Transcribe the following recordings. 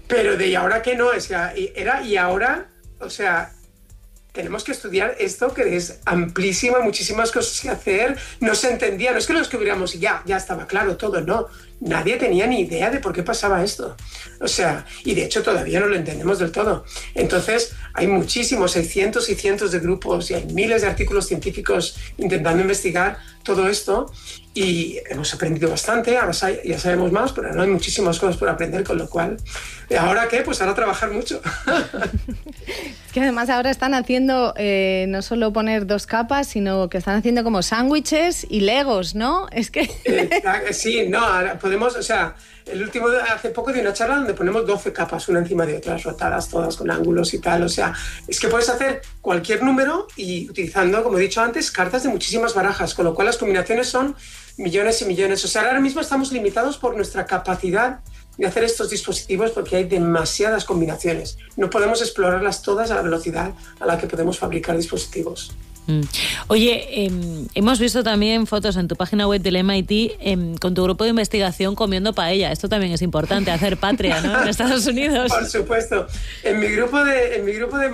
Pero de y ahora que no, es que era y ahora, o sea, tenemos que estudiar esto que es amplísima, muchísimas cosas que hacer, no se entendía, no es que lo descubriéramos y ya estaba claro todo, no, nadie tenía ni idea de por qué pasaba esto, o sea, y de hecho todavía no lo entendemos del todo. Entonces hay muchísimos, hay cientos y cientos de grupos y hay miles de artículos científicos intentando investigar todo esto y hemos aprendido bastante, ahora ya sabemos más, pero no hay muchísimas cosas por aprender, con lo cual, ¿ahora qué? Pues ahora trabajar mucho. Es que además ahora están haciendo no solo poner 2 capas, sino que están haciendo como sándwiches y legos, ¿no? Es que... sí, no, ahora podemos, o sea, hace poco di una charla donde ponemos 12 capas una encima de otras, rotadas todas con ángulos y tal, o sea, es que puedes hacer cualquier número y utilizando, como he dicho antes, cartas de muchísimas barajas, con lo cual las combinaciones son millones y millones. O sea, ahora mismo estamos limitados por nuestra capacidad de hacer estos dispositivos porque hay demasiadas combinaciones. No podemos explorarlas todas a la velocidad a la que podemos fabricar dispositivos. Oye, hemos visto también fotos en tu página web del MIT con tu grupo de investigación comiendo paella. Esto también es importante, hacer patria, ¿no? En Estados Unidos. Por supuesto. En mi grupo de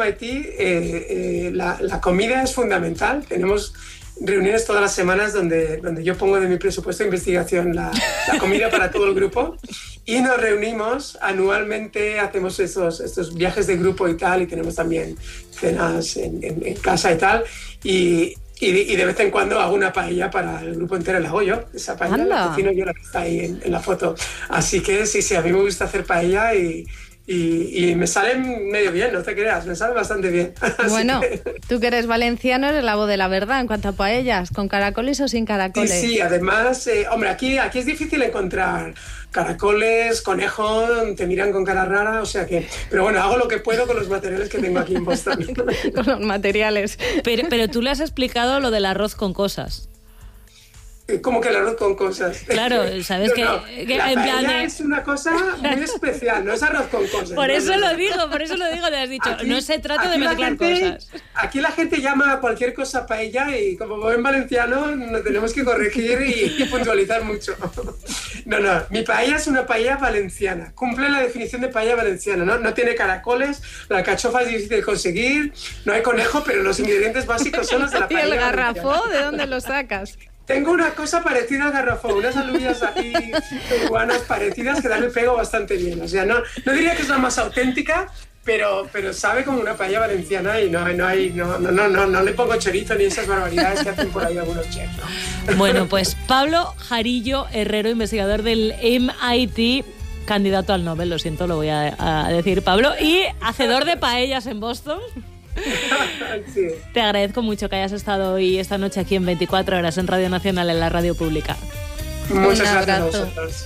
MIT la comida es fundamental. Tenemos reuniones todas las semanas donde yo pongo de mi presupuesto de investigación la comida para todo el grupo y nos reunimos anualmente, hacemos estos viajes de grupo y tal, y tenemos también cenas en casa y tal, y de vez en cuando hago una paella para el grupo entero, la hago yo, esa paella la cocino yo, la que está ahí en la foto. Así que sí, a mí me gusta hacer paella y me sale medio bien, no te creas, me sale bastante bien. Bueno, tú que eres valenciano eres la voz de la verdad en cuanto a paellas, ¿con caracoles o sin caracoles? Sí, además, hombre, aquí es difícil encontrar caracoles, conejo, te miran con cara rara, o sea que... Pero bueno, hago lo que puedo con los materiales que tengo aquí en Boston. Con los materiales. Pero tú le has explicado lo del arroz con cosas. ¿Cómo que el arroz con cosas? Claro, sabes que la en plan paella es una cosa muy especial, no es arroz con cosas. Por eso lo digo, te has dicho, aquí, no se trata de mezclar cosas. Aquí la gente llama a cualquier cosa paella y como buen valenciano nos tenemos que corregir y puntualizar mucho. No, mi paella es una paella valenciana, cumple la definición de paella valenciana, no tiene caracoles, la alcachofa es difícil de conseguir, no hay conejo, pero los ingredientes básicos son los de la paella. ¿Y el garrafó? ¿De dónde lo sacas? Tengo una cosa parecida al garrafón, unas alubias aquí peruanas parecidas que dan el pego bastante bien. O sea, no diría que es la más auténtica, pero sabe como una paella valenciana y no le pongo chorizo ni esas barbaridades que hacen por ahí algunos chefs, ¿no? Bueno, pues Pablo Jarillo Herrero, investigador del MIT, candidato al Nobel, lo siento, lo voy a decir, Pablo, y hacedor de paellas en Boston. Sí. Te agradezco mucho que hayas estado hoy esta noche aquí en 24 horas en Radio Nacional, en la radio pública. Muchas gracias a vosotros.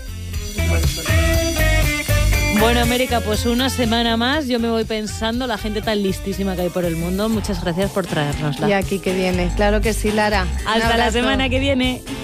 Bueno, América, pues una semana más. Yo me voy pensando la gente tan listísima que hay por el mundo. Muchas gracias por traérnosla. Y aquí que viene, claro que sí, Lara. Hasta la semana que viene.